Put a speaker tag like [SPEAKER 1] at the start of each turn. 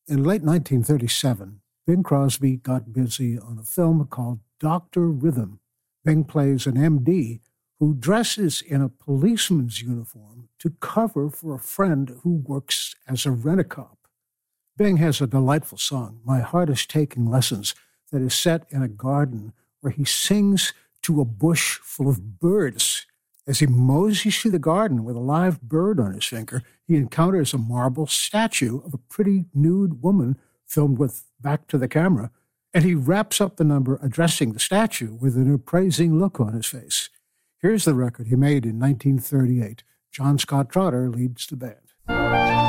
[SPEAKER 1] In late 1937, Bing Crosby got busy on a film called Dr. Rhythm. Bing plays an MD who dresses in a policeman's uniform to cover for a friend who works as a rent-a-cop. Bing has a delightful song, My Heart is Taking Lessons, that is set in a garden where he sings to a bush full of birds. As he moseys through the garden with a live bird on his finger, he encounters a marble statue of a pretty nude woman filmed with back to the camera, and he wraps up the number addressing the statue with an appraising look on his face. Here's the record he made in 1938. John Scott Trotter leads the band.